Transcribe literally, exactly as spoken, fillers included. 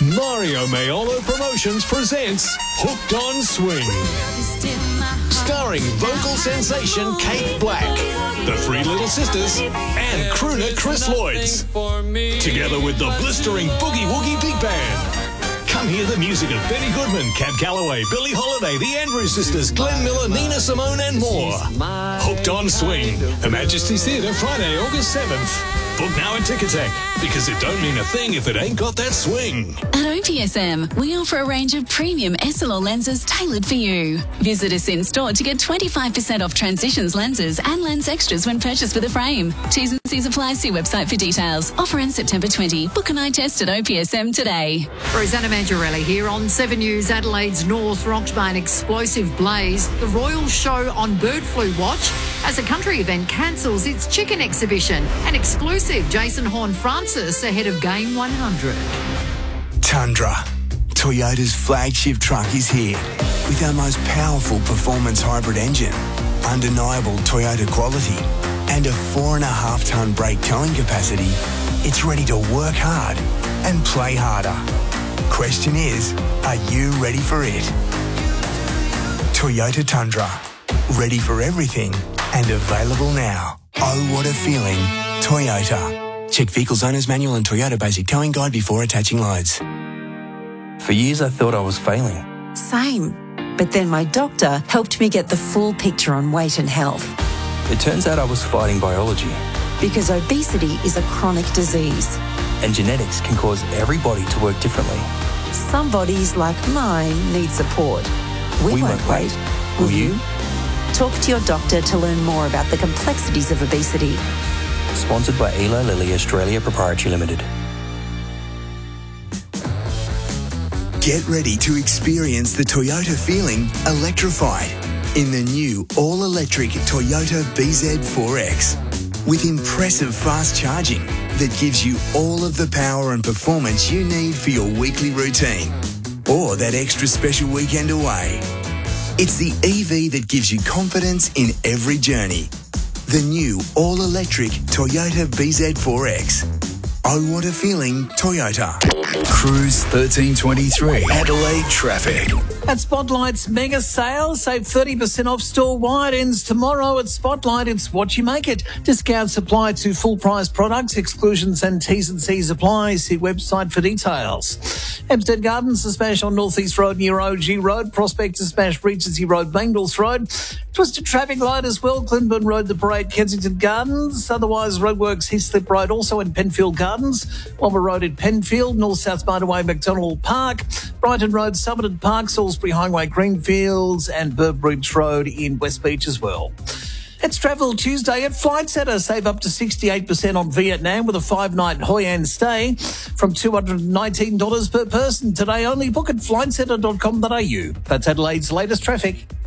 Mario Maiolo Promotions presents Hooked on Swing. Starring vocal sensation Kate Black, the Three Little Sisters, and crooner Chris Lloyds. Together with the blistering Boogie Woogie Big Band. Come hear the music of Benny Goodman, Cab Calloway, Billie Holiday, the Andrews Sisters, Glenn Miller, Nina Simone and more. Hooked on Swing. Her Majesty's Theatre, Friday, August seventh. Book now at Ticketek, because it don't mean a thing if it ain't got that swing. At O P S M, we offer a range of premium S L R lenses tailored for you. Visit us in store to get twenty-five percent off Transitions lenses and lens extras when purchased with a frame. T's and C's apply. See website for details. Offer ends September twentieth. Book an eye test at O P S M today. Rosanna Mangiarelli here on seven News. Adelaide's North rocked by an explosive blaze. The Royal Show on Bird Flu Watch as a country event cancels its chicken exhibition. An exclusive Jason Horne-Francis ahead of Game one hundred. Tundra, Toyota's flagship truck, is here with our most powerful performance hybrid engine, undeniable Toyota quality, and a four and a half tonne brake towing capacity. It's ready to work hard and play harder. Question is, are you ready for it? Toyota Tundra, ready for everything and available now. Oh, what a feeling. Toyota. Check Vehicles Owner's Manual and Toyota Basic Towing Guide before attaching loads. For years I thought I was failing. Same. But then my doctor helped me get the full picture on weight and health. It turns out I was fighting biology. Because obesity is a chronic disease. And genetics can cause every body to work differently. Some bodies, like mine, need support. We, we won't, won't wait. wait. Will Will you? you? Talk to your doctor to learn more about the complexities of obesity. Sponsored by Eli Lilly Australia Proprietary Limited. Get ready to experience the Toyota feeling electrified in the new all-electric Toyota B Z four X. With impressive fast charging that gives you all of the power and performance you need for your weekly routine or that extra special weekend away. It's the E V that gives you confidence in every journey. The new all-electric Toyota B Z four X. Oh, what a feeling, Toyota. Cruise thirteen twenty-three. Adelaide traffic. At Spotlight's mega sale, save thirty percent off store-wide. Ends tomorrow at Spotlight. It's what you make it. Discounts apply to full-price products. Exclusions and T's and C's apply. See website for details. Hempstead Gardens to smash on North East Road near O G Road. Prospect to smash Regency Road, Bangles Road. Twisted traffic light as well. Clinburn Road, The Parade, Kensington Gardens. Otherwise, roadworks, Hislip Road, also in Penfield Gardens. Walmer Road in Penfield. North-South Motorway, McDonald Park. Brighton Road, Somerton Park. Salisbury Highway, Greenfields. And Burbridge Road in West Beach as well. It's Travel Tuesday at Flight Centre. Save up to sixty-eight percent on Vietnam with a five-night Hoi An stay from two hundred nineteen dollars per person. Today only. Book at flight centre dot com dot a u. That's Adelaide's latest traffic.